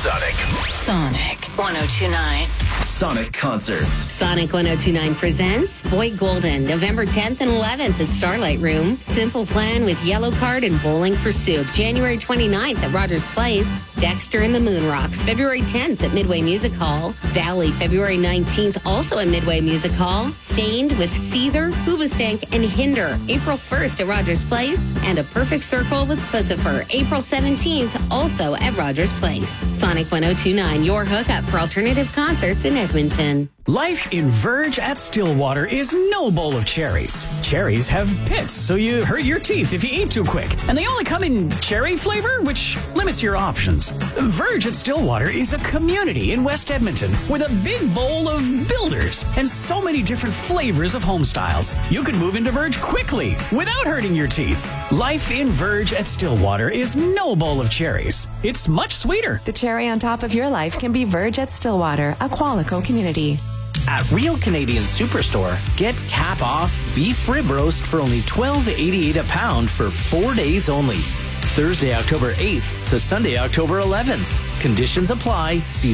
Sonic. Sonic 1029. Sonic Concerts. Sonic 1029 presents Boyd Golden, November 10th and 11th at Starlight Room. Simple Plan with Yellow Card and Bowling for Soup. January 29th at Rogers Place. Dexter and the Moon Rocks, February 10th at Midway Music Hall. Valley, February 19th, also at Midway Music Hall. Stained with Seether, Hoobastank, and Hinder, April 1st at Rogers Place. And A Perfect Circle with Pussifer, April 17th, also at Rogers Place. Sonic 1029, your hookup for alternative concerts in Edmonton. Life in Verge at Stillwater is no bowl of cherries. Cherries have pits, so you hurt your teeth if you eat too quick. And they only come in cherry flavor, which limits your options. Verge at Stillwater is a community in West Edmonton with a big bowl of builders and so many different flavors of home styles. You can move into Verge quickly without hurting your teeth. Life in Verge at Stillwater is no bowl of cherries. It's much sweeter. The cherry on top of your life can be Verge at Stillwater, a Qualico community. At Real Canadian Superstore, get cap off beef rib roast for only $12.88 a pound for 4 days only. Thursday, October 8th to Sunday, October 11th. Conditions apply. See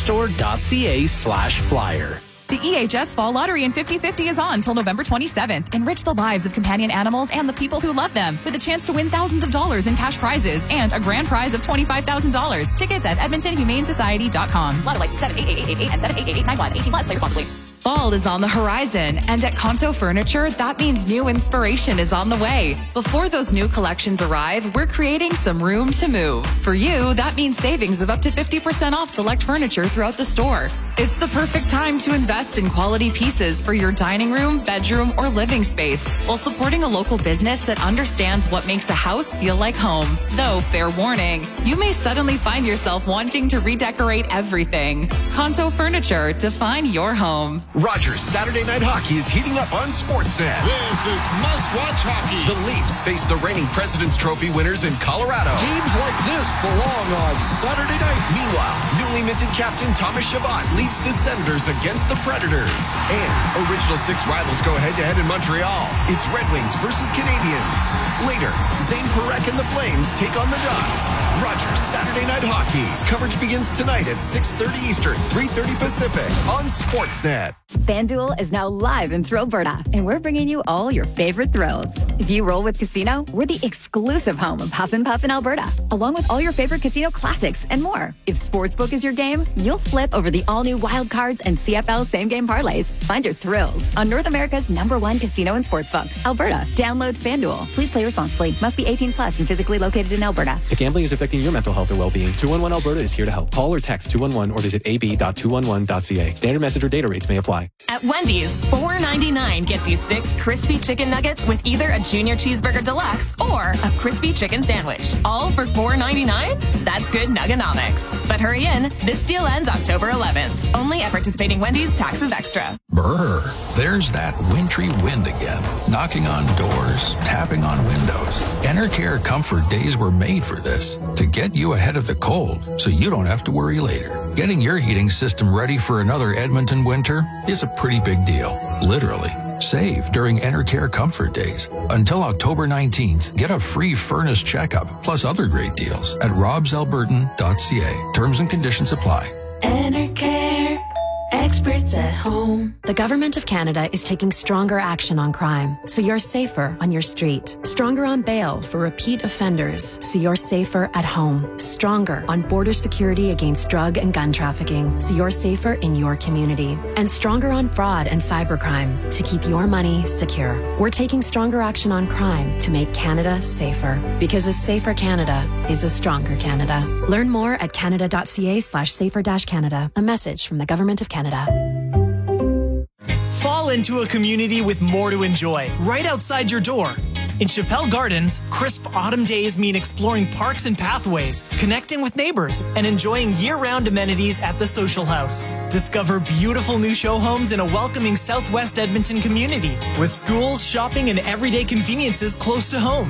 superstore.ca/flyer. The EHS Fall Lottery in 50/50 is on until November 27th. Enrich the lives of companion animals and the people who love them with a chance to win thousands of dollars in cash prizes and a grand prize of $25,000. Tickets at EdmontonHumaneSociety.com. Lotto license 78888 and 7888891. 18 plus. Play responsibly. Fall is on the horizon, and at Kanto Furniture, that means new inspiration is on the way. Before those new collections arrive, we're creating some room to move. For you, that means savings of up to 50% off select furniture throughout the store. It's the perfect time to invest in quality pieces for your dining room, bedroom, or living space, while supporting a local business that understands what makes a house feel like home. Though, fair warning, you may suddenly find yourself wanting to redecorate everything. Kanto Furniture, define your home. Rogers Saturday Night Hockey is heating up on Sportsnet. This is must-watch hockey. The Leafs face the reigning President's Trophy winners in Colorado. Games like this belong on Saturday night. Meanwhile, newly minted captain Thomas Chabot leads the Senators against the Predators. And original six rivals go head-to-head in Montreal. It's Red Wings versus Canadiens. Later, Zane Parekh and the Flames take on the Ducks. Rogers Saturday Night Hockey. Coverage begins tonight at 6:30 Eastern, 3:30 Pacific on Sportsnet. FanDuel is now live in Thrillberta, and we're bringing you all your favorite thrills. If you roll with Casino, we're the exclusive home of Huff and Puff in Alberta, along with all your favorite casino classics and more. If Sportsbook is your game, you'll flip over the all-new Wild Cards and CFL same-game parlays. Find your thrills on North America's #1 casino and sportsbook, Alberta. Download FanDuel. Please play responsibly. Must be 18 plus and physically located in Alberta. If gambling is affecting your mental health or well-being, 211 Alberta is here to help. Call or text 211 or visit ab.211.ca. Standard message or data rates may apply. At Wendy's, $4.99 gets you 6 crispy chicken nuggets with either a Junior Cheeseburger Deluxe or a crispy chicken sandwich. All for $4.99? That's good nuggonomics. But hurry in. This deal ends October 11th. Only at participating Wendy's, taxes extra. Brr, there's that wintry wind again. Knocking on doors, tapping on windows. Enercare Comfort Days were made for this, to get you ahead of the cold so you don't have to worry later. Getting your heating system ready for another Edmonton winter is a pretty big deal, literally. Save during Enercare Comfort Days. Until October 19th, get a free furnace checkup plus other great deals at robsalbertan.ca. Terms and conditions apply. Enercare. Experts at home. The Government of Canada is taking stronger action on crime, so you're safer on your street. Stronger on bail for repeat offenders, so you're safer at home. Stronger on border security against drug and gun trafficking, so you're safer in your community. And stronger on fraud and cybercrime, to keep your money secure. We're taking stronger action on crime to make Canada safer. Because a safer Canada is a stronger Canada. Learn more at canada.ca/safer-Canada. A message from the Government of Canada. Fall into a community with more to enjoy right outside your door. In Chappelle Gardens, crisp autumn days mean exploring parks and pathways, connecting with neighbors, and enjoying year-round amenities at the Social House. Discover beautiful new show homes in a welcoming Southwest Edmonton community with schools, shopping, and everyday conveniences close to home.